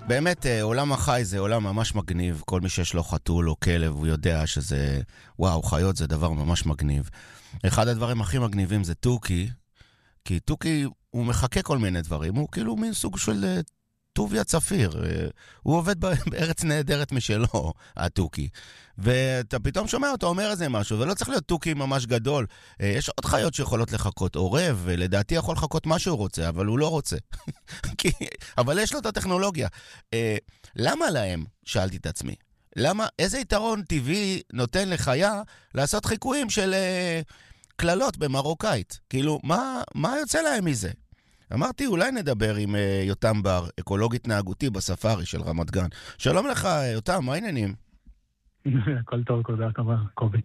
באמת, עולם החי זה עולם ממש מגניב. כל מי שיש לו חתול או כלב, הוא יודע שזה, וואו, חיות זה דבר ממש מגניב. אחד הדברים הכי מגניבים זה טוקי, כי טוקי הוא מחכה כל מיני דברים, הוא כאילו מין סוג של טוביה צפיר, הוא עובד בארץ נהדרת משלו, הטוקי. ואתה פתאום שומע אותו אומר איזה משהו, ולא צריך להיות טוקי ממש גדול. יש עוד חיות שיכולות לחכות, עורב, ולדעתי יכול לחכות מה שהוא רוצה, אבל הוא לא רוצה. אבל יש לו את הטכנולוגיה. למה להם, שאלתי את עצמי, איזה יתרון טבעי נותן לחיה לעשות חיקויים של כללות במרוקאית? כאילו, מה יוצא להם מזה? אמרתי, אולי נדבר עם יותם בר, אקולוג התנהגותי בספארי של רמת גן. שלום לך, יותם, מה העניינים? הכל טוב, תודה, קובי.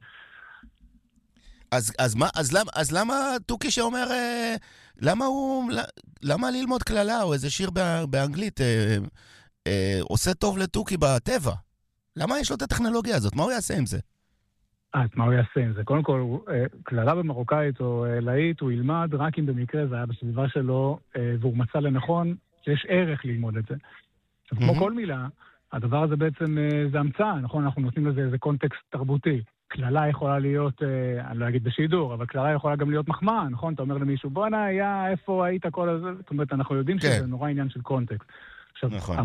אז למה טוקי שאומר, למה ללמוד כללה או איזה שיר באנגלית עושה טוב לטוקי בטבע? למה יש לו את הטכנולוגיה הזאת? מה הוא יעשה עם זה? מה הוא יעשה עם זה? קודם כל, כללה במרוקאית או להיט, הוא ילמד רק אם במקרה זה היה בסביבה שלו, והוא מצא לנכון שיש ערך ללמוד את זה. עכשיו, כמו כל מילה, הדבר הזה בעצם זה המצאה, נכון? אנחנו נותנים לזה איזה קונטקסט תרבותי. כללה יכולה להיות, אני לא אגיד בשידור, אבל כללה יכולה גם להיות מחמאה, נכון? אתה אומר למישהו, בוא'נה, איפה היית כל הזה? זאת אומרת, אנחנו יודעים שזה נורא עניין של קונטקסט. עכשיו,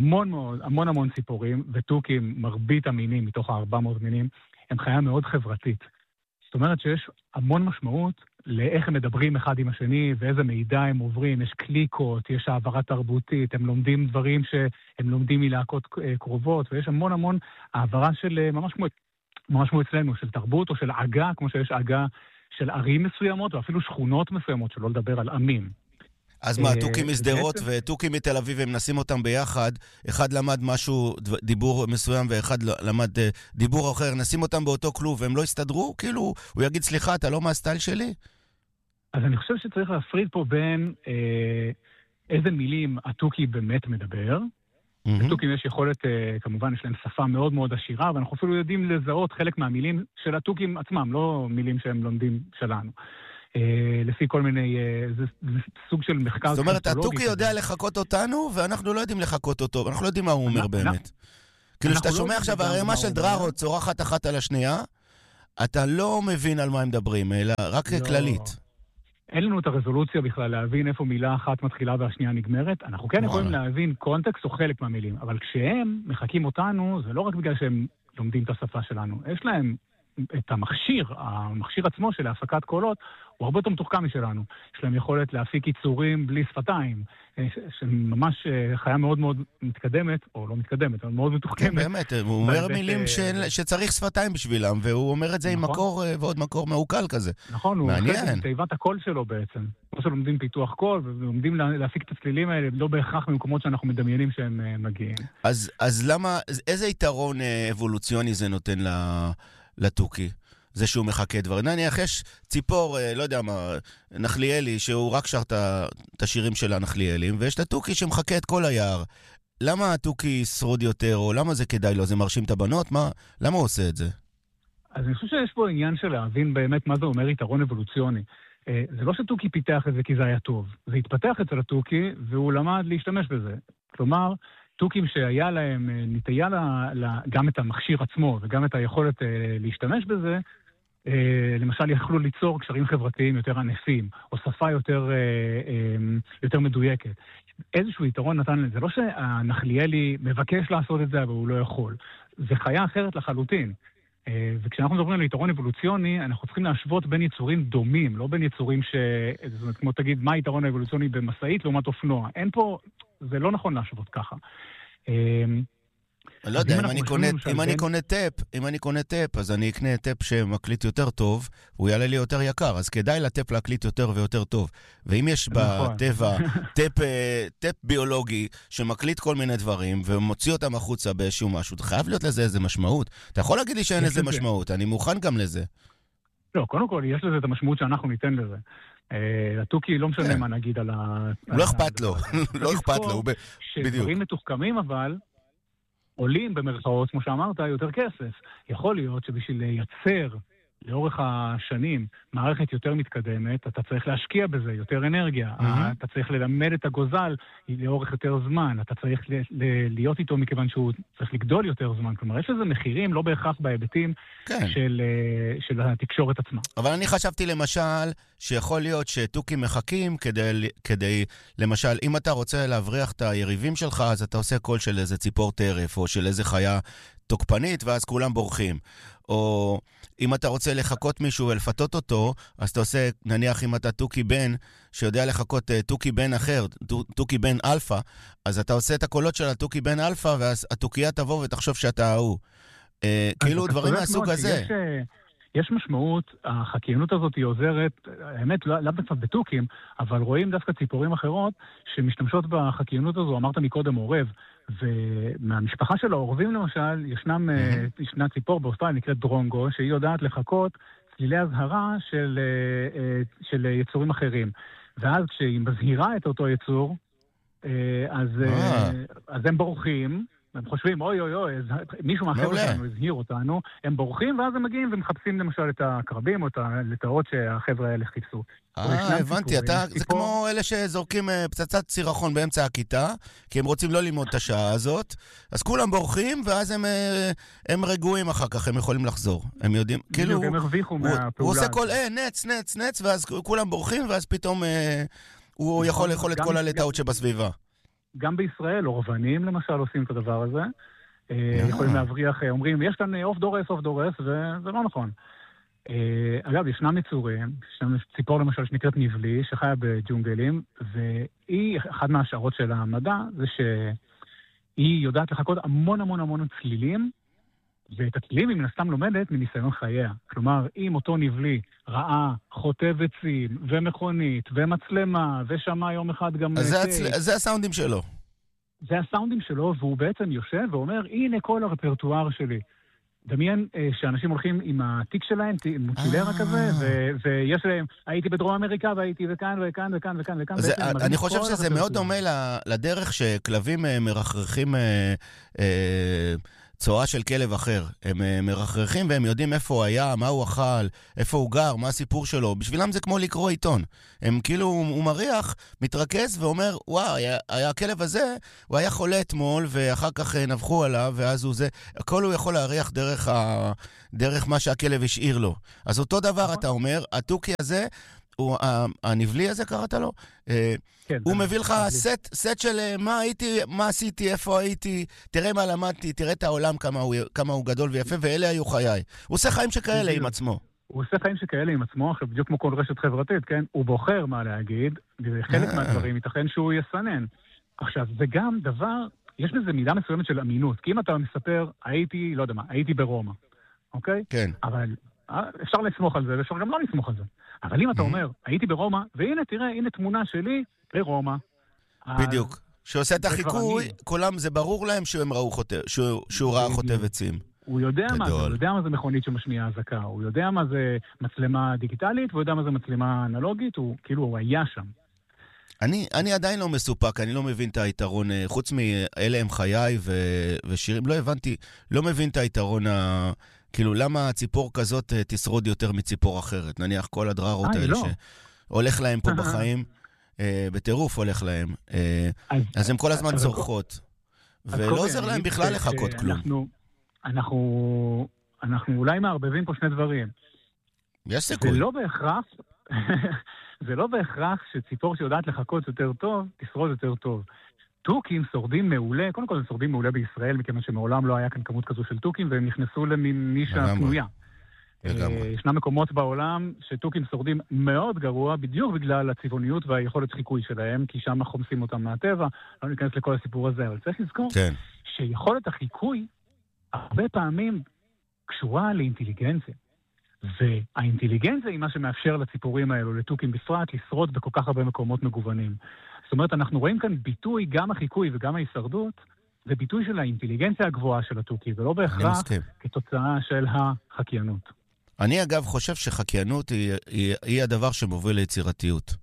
המון ציפורים, וטוקים, מרבית המינים, מתוך 400 מינים, הם חיה מאוד חברתית. זאת אומרת שיש המון משמעות לאיך הם מדברים אחד עם השני, ואיזה מידע הם עוברים, יש קליקות, יש העברה תרבותית, הם לומדים דברים שהם לומדים מלהקות קרובות, ויש המון העברה של ממש כמו אצלנו, של תרבות או של עגה, כמו שיש עגה של ערים מסוימות, או אפילו שכונות מסוימות, שלא לדבר על עמים. אז מה, טוקי מסדרות וטוקי מתל אביב, הם נשים אותם ביחד, אחד למד משהו, דיבור מסוים, ואחד למד דיבור אחר, נשים אותם באותו כלוב, והם לא יסתדרו? כאילו, הוא יגיד, סליחה, אתה לא מהסטייל שלי? אז אני חושב שצריך להפריד פה בין איזה מילים הטוקי באמת מדבר. לטוקים יש יכולת, כמובן, יש להם שפה מאוד מאוד עשירה, ואנחנו אפילו יודעים לזהות חלק מהמילים של הטוקים עצמם, לא מילים שהם לומדים שלנו. לפי כל מיני, זה סוג של מחקר. זאת אומרת, הטוקי יודע לחכות אותנו, ואנחנו לא יודעים לחכות אותו, אנחנו לא יודעים מה הוא אומר באמת. כאילו, שאתה שומע עכשיו הרמה של דררות צורחת אחת על השנייה, אתה לא מבין על מה הם מדברים, אלא רק כללית. אין לנו את הרזולוציה בכלל להבין איפה מילה אחת מתחילה והשנייה נגמרת. אנחנו כן יכולים להבין קונטקסט או חלק מהמילים, אבל כשהם מחכים אותנו, זה לא רק בגלל שהם לומדים את השפה שלנו. יש להם את המכשיר עצמו של ההפקת קולות, הוא הרבה יותר מתוחכם משלנו. יש להם יכולת להפיק ייצורים בלי שפתיים, שממש חיה מאוד מאוד מתקדמת, או לא מתקדמת, אבל מאוד מתוחכמת. כן, באמת, הוא אומר מילים שצריך שפתיים בשבילם, והוא אומר את זה עם מקור ועוד מקור מעוקל כזה. נכון, הוא הופך את תיבת הקול שלו בעצם. כמו שלומדים פיתוח קול, ולומדים להפיק את הצלילים האלה, לא בהכרח ממקומות שאנחנו מדמיינים שהם מגיעים. אז למה, איזה יתרון אבולוציוני זה נותן לטוקי? זה שהוא מחכה דבר. נניח, יש ציפור, לא יודע מה, נחליאלי, שהוא רק שר את השירים של הנחליאלים, ויש את הטוקי שמחכה את כל היער. למה הטוקי ישרוד יותר, או למה זה כדאי לו? זה מרשים את הבנות? למה הוא עושה את זה? אז אני חושב שיש פה עניין של להבין באמת מה זה אומר יתרון אבולוציוני. זה לא שטוקי פיתח את זה כי זה היה טוב. זה התפתח אצל הטוקי, והוא למד להשתמש בזה. כלומר, טוקים שהיה להם נטייה גם את המכשיר עצמו, וגם את היכולת להשתמש בזה, למשל יכלו ליצור קשרים חברתיים יותר ענפים, או שפה יותר מדויקת. איזשהו יתרון נתן לזה. זה לא שהנחליאלי מבקש לעשות את זה, אבל הוא לא יכול. זה חיה אחרת לחלוטין. וכשאנחנו מדברים על יתרון אבולוציוני, אנחנו צריכים להשוות בין יצורים דומים, לא בין יצורים זאת אומרת, כמו תגיד, מה היתרון האבולוציוני במסעית לעומת אופנוע? אין פה, זה לא נכון להשוות ככה. אני לא יודע, אם אני קונה טאפ, אז אני אקנה טאפ שמקליט יותר טוב, הוא יעלה לי יותר יקר, אז כדאי לטאפ להקליט יותר ויותר טוב. ואם יש בטבע טאפ ביולוגי שמקליט כל מיני דברים, ומוציא אותם החוצה באיזשהו משהו, חייב להיות לזה איזה משמעות. אתה יכול להגיד לי שאין לזה משמעות, אני מוכן גם לזה. לא, קודם כל, יש לזה את המשמעות שאנחנו ניתן לזה. הטוקי לא משנה מה נגיד על לא אכפת לו, לא אכפת לו, בדיוק. שדברים מתוחכמים אבל, עולים במרכאות, כמו שאמרת, יותר כסף. יכול להיות שבשביל לייצר לאורך השנים מערכת יותר מתקדמת, אתה צריך להשקיע בזה יותר אנרגיה, אתה צריך ללמד את הגוזל לאורך יותר זמן, אתה צריך להיות איתו מכיוון שהוא צריך לגדול יותר זמן, כלומר יש לזה מחירים לא בהכרח בהיבטים של התקשורת עצמה. אבל אני חשבתי למשל שיכול להיות שטוקים מחכים כדי למשל, אם אתה רוצה להבריח את היריבים שלך, אז אתה עושה קול של איזה ציפור טרף או של איזה חיה תוקפנית, ואז כולם בורחים. או אם אתה רוצה לחכות מישהו ולפתות אותו, אז אתה עושה, נניח אם אתה טוקי בן, שיודע לחכות טוקי בן אחר, טוקי בן אלפא, אז אתה עושה את הקולות של הטוקי בן אלפא, ואז הטוקיה תבוא ותחשוב שאתה ההוא. כאילו דברים מהסוג הזה. יש משמעות, החקיינות הזאת היא עוזרת, האמת, לא דווקא בטוקים, אבל רואים דווקא ציפורים אחרות שמשתמשות בחקיינות הזו, אמרת מקודם עורב, ומהמשפחה של העורבים למשל, ישנה ציפור באוסטרליה, נקראת דרונגו, שהיא יודעת לחכות צלילי הזהרה של יצורים אחרים. ואז כשהיא מזהירה את אותו יצור, אז הם בורחים, הם חושבים, אוי אוי אוי, מישהו מאחר אותנו, הזהיר אותנו, הם בורחים ואז הם מגיעים ומחפשים למשל את הקרבים או את הלטאות שהחבר'ה האלה חיפשו. הבנתי, זה כמו אלה שזורקים פצצת סירחון באמצע הכיתה, כי הם רוצים לא ללמוד את השעה הזאת, אז כולם בורחים ואז הם רגועים אחר כך, הם יכולים לחזור. הם יודעים, כאילו, הוא עושה כל, נץ, נץ, נץ, ואז כולם בורחים ואז פתאום הוא יכול לאכול את כל הלטאות שבסביבה. גם בישראל, אורבנים למשל עושים את הדבר הזה. יכולים להבריח, אומרים, יש כאן אוף דורס, וזה לא נכון. אגב, ישנם יצורים, ישנם ציפור למשל שנקראת נבלי, שחיה בג'ונגלים, והיא, אחת מההשערות של המדע, זה שהיא יודעת לחכות המון המון המון צלילים, ואת הצלילים היא מן הסתם לומדת מניסיון חייה. כלומר, אם אותו נבלי ראה חוטב עצים ומכונית ומצלמה ושמע יום אחד גם... אז זה הסאונדים שלו. זה הסאונדים שלו, והוא בעצם יושב ואומר, הנה כל הרפרטואר שלי. דמיין שאנשים הולכים עם התיק שלהם, מוטילרה כזה, ויש להם, הייתי בדרום אמריקה, והייתי וכאן וכאן וכאן וכאן וכאן. אני חושב שזה מאוד דומה לדרך שכלבים מרחרחים צועה של כלב אחר. הם מרחרחים והם יודעים איפה הוא היה, מה הוא אכל, איפה הוא גר, מה הסיפור שלו. בשבילם זה כמו לקרוא עיתון. הם כאילו, הוא מריח, מתרכז ואומר, וואו, היה הכלב הזה, הוא היה חולה אתמול, ואחר כך נבחו עליו, ואז הוא זה, הכל הוא יכול להריח דרך מה שהכלב השאיר לו. אז אותו דבר אתה אומר, הטוקי הזה, הנבלי הזה קראת לו? כן, הוא מביא לך סט של מה עשיתי, איפה הייתי, תראה מה למדתי, תראה את העולם כמה הוא גדול ויפה, ואלה היו חיי. הוא עושה חיים שכאלה עם עצמו. הוא עושה חיים שכאלה עם עצמו, עכשיו בדיוק כמו כל רשת חברתית, כן? הוא בוחר מה להגיד, וחלק מהדברים ייתכן שהוא יסנן. עכשיו, זה גם דבר, יש בזה מידה מסוימת של אמינות, כי אם אתה מספר, לא יודע מה, הייתי ברומא, אוקיי? כן. אבל אפשר לסמוך על זה, ואפשר גם לא לסמוך על זה. אבל אם אתה אומר, הייתי ברומא, והנה, תראה, הנה תמונה שלי ברומא. בדיוק. שעושה את החיקוי, כולם, זה ברור להם שהוא ראה חוטב עצים. הוא יודע מה זה, הוא יודע מה זה מכונית שמשמיעה אזעקה, הוא יודע מה זה מצלמה דיגיטלית, והוא יודע מה זה מצלמה אנלוגית, הוא היה שם. אני עדיין לא מסופק, אני לא מבין את היתרון, חוץ מאלה הם חיי ושירים, לא הבנתי, לא מבין את היתרון כאילו, למה ציפור כזאת תשרוד יותר מציפור אחרת? נניח כל הדררות האלה שהולך להם פה בחיים, בטירוף הולך להם. אז הם כל הזמן צורכות. ולא עוזר להם בכלל לחכות כלום. אנחנו אולי מערבבים פה שני דברים. יש סיכוי. זה לא בהכרח שציפור שיודעת לחכות יותר טוב, תשרוד יותר טוב. טוקים שורדים מעולה, קודם כל הם שורדים מעולה בישראל, מכיוון שמעולם לא היה כאן כמות כזו של טוקים, והם נכנסו לנישה פנויה. ישנם מקומות בעולם שטוקים שורדים מאוד גרוע, בדיוק בגלל הצבעוניות והיכולת חיקוי שלהם, כי שם חומסים אותם מהטבע, לא ניכנס לכל הסיפור הזה, אבל צריך לזכור שיכולת החיקוי הרבה פעמים קשורה לאינטליגנציה. והאינטליגנציה היא מה שמאפשר לציפורים האלו, לטוקים בפרט, לשרוד בכל כך הרבה מקומות מגוונים. זאת אומרת, אנחנו רואים כאן ביטוי, גם החיקוי וגם ההישרדות, זה ביטוי של האינטליגנציה הגבוהה של הטוקי, ולא בהכרח כתוצאה של החקיינות. אני אגב חושב שחקיינות היא הדבר שמוביל ליצירתיות.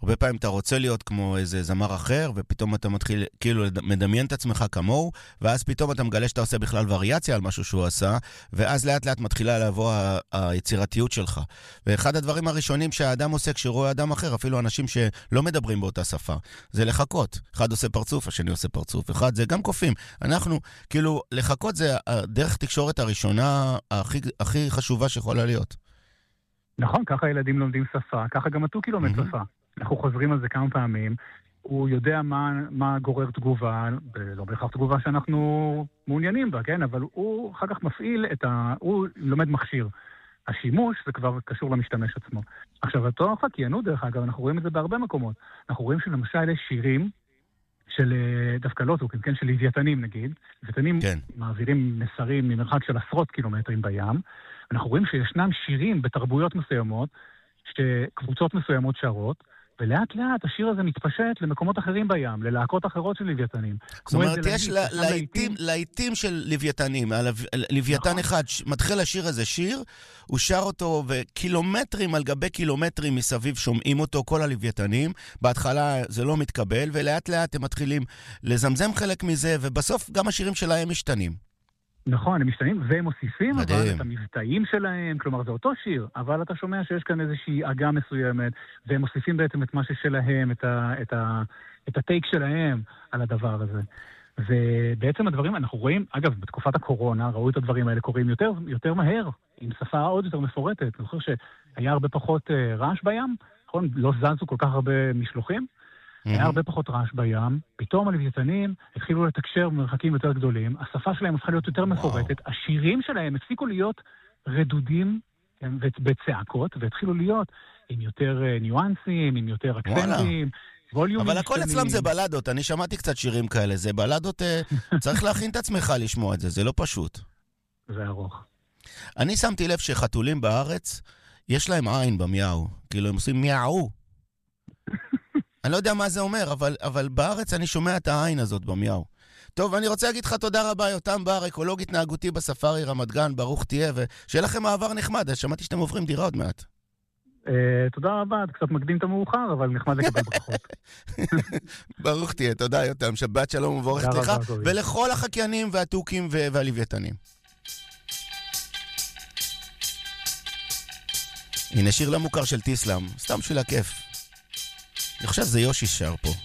הרבה פעמים אתה רוצה להיות כמו איזה זמר אחר, ופתאום אתה מתחיל כאילו מדמיין את עצמך כמוהו, ואז פתאום אתה מגלה שאתה עושה בכלל וריאציה על משהו שהוא עשה, ואז לאט לאט מתחילה לבוא היצירתיות שלך. ואחד הדברים הראשונים שהאדם עושה כשרואה אדם אחר, אפילו אנשים שלא מדברים באותה שפה, זה לחכות. אחד עושה פרצוף, השני עושה פרצוף. אחד זה גם קופים. אנחנו, כאילו, לחכות זה הדרך תקשורת הראשונה הכי חשובה שיכולה להיות. נכון, ככה ילדים לומדים שפה, ככה גם התוכי לומד שפה. אנחנו חוזרים על זה כמה פעמים. הוא יודע מה גורר תגובה, לא בהכרח תגובה שאנחנו מעוניינים בה, כן? אבל הוא אחר כך מפעיל הוא לומד מכשיר. השימוש זה כבר קשור למשתמש עצמו. עכשיו, אותו חקיינות, דרך אגב, אנחנו רואים את זה בהרבה מקומות. אנחנו רואים שלמשל יש שירים של דווקא לא תוכים, כן? של לוויתנים נגיד. לוויתנים מעבירים מסרים ממרחק של עשרות קילומטרים בים. אנחנו רואים שישנם שירים בתרבויות מסוימות, שקבוצות מסוימות שרות, ולאט לאט השיר הזה מתפשט למקומות אחרים בים, ללהקות אחרות של לוויתנים. זאת אומרת, יש להיטים של לוויתנים. לוויתן אחד מתחיל לשיר איזה שיר, הוא שר אותו, וקילומטרים על גבי קילומטרים מסביב שומעים אותו, כל הלוויתנים. בהתחלה זה לא מתקבל, ולאט לאט הם מתחילים לזמזם חלק מזה, ובסוף גם השירים שלהם משתנים. נכון, הם משתנים והם מוסיפים אבל את המבטאים שלהם, כלומר זה אותו שיר, אבל אתה שומע שיש כאן איזושהי עגה מסוימת, והם מוסיפים בעצם את מה ששלהם, את הטייק שלהם על הדבר הזה. ובעצם הדברים, אנחנו רואים, אגב, בתקופת הקורונה, ראו את הדברים האלה קוראים יותר מהר, עם שפה עוד יותר מפורטת. אני חושב שהיה הרבה פחות רעש בים, נכון? לא זזו כל כך הרבה משלוחים, היה הרבה פחות רעש בים, פתאום הלוויתנים התחילו לתקשר במרחקים יותר גדולים, השפה שלהם הפכה להיות יותר מפורטת, השירים שלהם הפסיקו להיות רדודים בצעקות, והתחילו להיות עם יותר ניואנסים, עם יותר אקסנטים, ווליומים. אבל הכל אצלם זה בלדות, אני שמעתי קצת שירים כאלה, זה בלדות, צריך להכין את עצמך לשמוע את זה, זה לא פשוט. זה ארוך. אני שמתי לב שחתולים בארץ, יש להם עין במיהו, כאילו הם עושים מיהו. אני לא יודע מה זה אומר, אבל בארץ אני שומע את העין הזאת במיהו. טוב, אני רוצה להגיד לך תודה רבה, יותם בר, אקולוג התנהגותי בספארי רמת גן, ברוך תהיה, ושיהיה לכם מעבר נחמד, אז שמעתי שאתם עוברים דירה עוד מעט. תודה רבה, אתה קצת מקדים את המאוחר, אבל נחמד לקבל ברכות. ברוך תהיה, תודה יותם, שבת שלום ובורכת לך, ולכל החקיינים והתוכים והלוויתנים. הנה שיר למוכר של טיסלאם, סתם בשביל הכיף. אני חושב זה יושי שר פה.